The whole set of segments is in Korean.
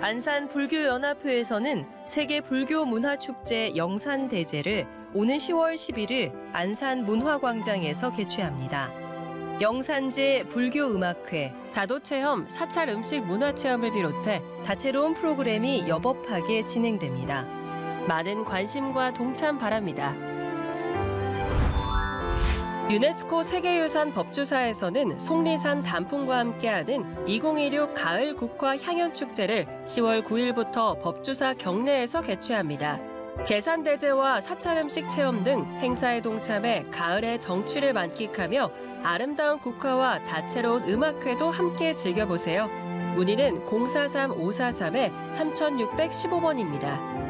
안산불교연합회에서는 세계 불교문화축제 영산대제를 오는 10월 11일 안산문화광장에서 개최합니다. 영산제 불교음악회, 다도체험, 사찰 음식 문화체험을 비롯해 다채로운 프로그램이 여법하게 진행됩니다. 많은 관심과 동참 바랍니다. 유네스코 세계유산 법주사에서는 속리산 단풍과 함께하는 2016 가을 국화 향연축제를 10월 9일부터 법주사 경내에서 개최합니다. 계산대제와 사찰음식 체험 등 행사에 동참해 가을의 정취를 만끽하며 아름다운 국화와 다채로운 음악회도 함께 즐겨보세요. 문의는 043-543-3615번입니다.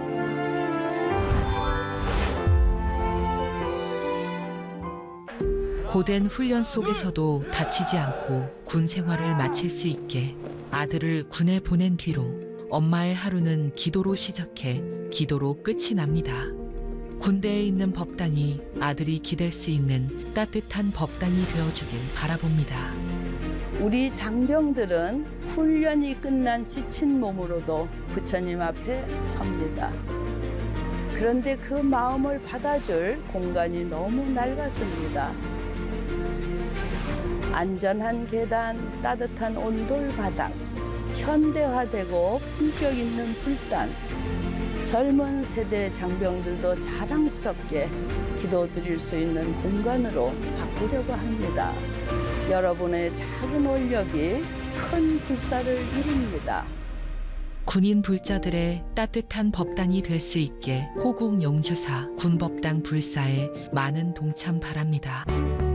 고된 훈련 속에서도 다치지 않고 군 생활을 마칠 수 있게 아들을 군에 보낸 뒤로 엄마의 하루는 기도로 시작해 기도로 끝이 납니다. 군대에 있는 법당이 아들이 기댈 수 있는 따뜻한 법당이 되어주길 바라봅니다. 우리 장병들은 훈련이 끝난 지친 몸으로도 부처님 앞에 섭니다. 그런데 그 마음을 받아줄 공간이 너무 낡았습니다. 안전한 계단, 따뜻한 온돌 바닥, 현대화되고 품격 있는 불단, 젊은 세대 장병들도 자랑스럽게 기도드릴 수 있는 공간으로 바꾸려고 합니다. 여러분의 작은 원력이 큰 불사를 이룹니다. 군인 불자들의 따뜻한 법당이 될 수 있게 호국 영주사 군법당 불사에 많은 동참 바랍니다.